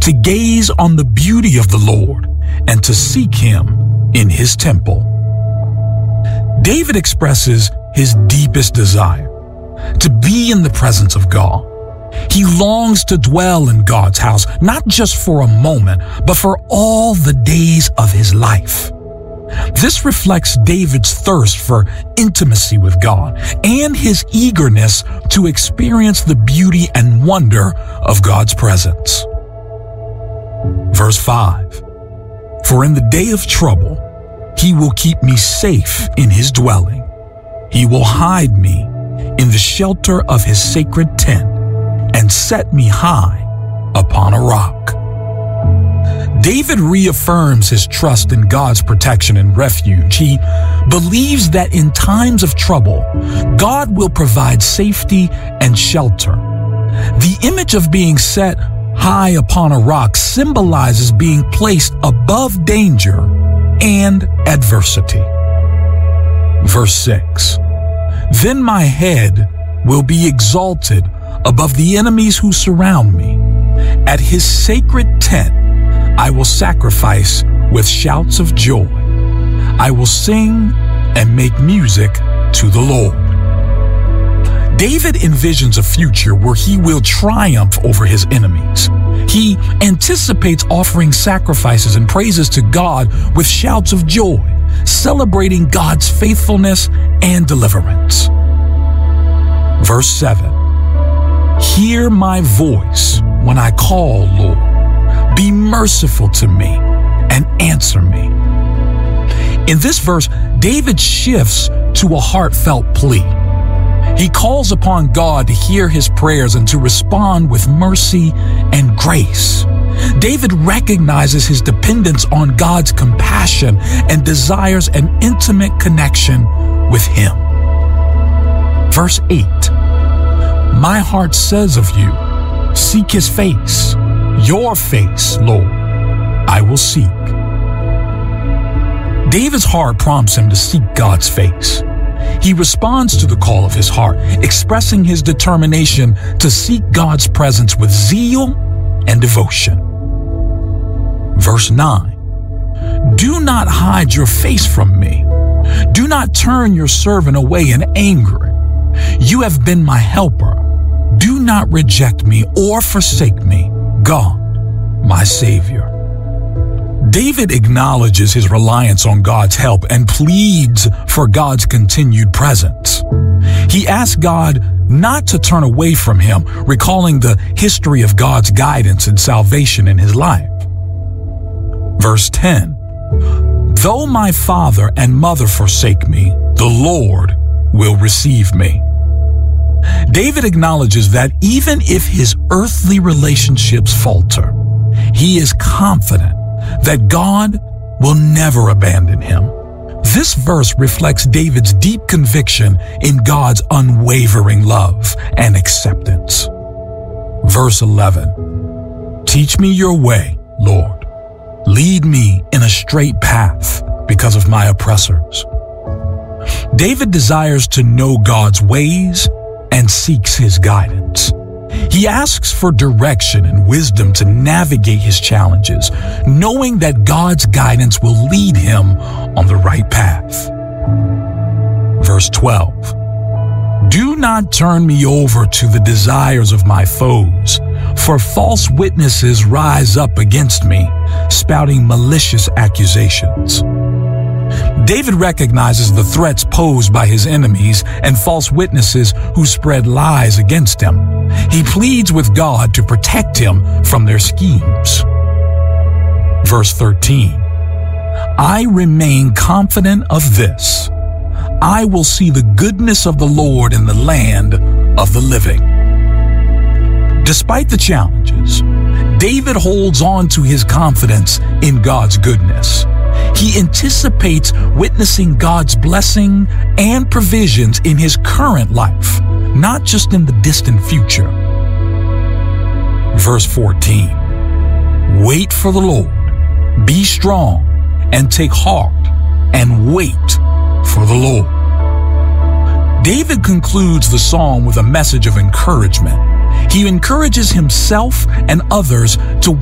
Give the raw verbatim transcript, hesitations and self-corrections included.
to gaze on the beauty of the Lord and to seek him in his temple. David expresses his deepest desire to be in the presence of God. He longs to dwell in God's house, not just for a moment, but for all the days of his life. This reflects David's thirst for intimacy with God and his eagerness to experience the beauty and wonder of God's presence. Verse five, "For in the day of trouble, he will keep me safe in his dwelling. He will hide me in the shelter of his sacred tent and set me high upon a rock." David reaffirms his trust in God's protection and refuge. He believes that in times of trouble, God will provide safety and shelter. The image of being set high upon a rock symbolizes being placed above danger and adversity. Verse six, "Then my head will be exalted above the enemies who surround me. At his sacred tent I will sacrifice with shouts of joy. I will sing and make music to the Lord." David envisions a future where he will triumph over his enemies. He anticipates offering sacrifices and praises to God with shouts of joy, celebrating God's faithfulness and deliverance. Verse seven, "Hear my voice when I call, Lord. Be merciful to me and answer me." In this verse, David shifts to a heartfelt plea. He calls upon God to hear his prayers and to respond with mercy and grace. David recognizes his dependence on God's compassion and desires an intimate connection with him. Verse eight, "My heart says of you, seek his face. Your face, Lord, I will seek." David's heart prompts him to seek God's face. He responds to the call of his heart, expressing his determination to seek God's presence with zeal and devotion. Verse nine, "Do not hide your face from me. Do not turn your servant away in anger. You have been my helper. Do not reject me or forsake me, God, my Savior." David acknowledges his reliance on God's help and pleads for God's continued presence. He asks God not to turn away from him, recalling the history of God's guidance and salvation in his life. Verse ten, "Though my father and mother forsake me, the Lord will receive me." David acknowledges that even if his earthly relationships falter, he is confident that God will never abandon him. This verse reflects David's deep conviction in God's unwavering love and acceptance. Verse eleven, "Teach me your way, Lord. Lead me in a straight path because of my oppressors." David desires to know God's ways and seeks his guidance. He asks for direction and wisdom to navigate his challenges, knowing that God's guidance will lead him on the right path. Verse twelve, "Do not turn me over to the desires of my foes, for false witnesses rise up against me, spouting malicious accusations." David recognizes the threats posed by his enemies and false witnesses who spread lies against him. He pleads with God to protect him from their schemes. Verse thirteen, "I remain confident of this. I will see the goodness of the Lord in the land of the living." Despite the challenges, David holds on to his confidence in God's goodness. He anticipates witnessing God's blessing and provisions in his current life, not just in the distant future. Verse fourteen, "Wait for the Lord, be strong, and take heart, and wait for the Lord." David concludes the psalm with a message of encouragement. He encourages himself and others to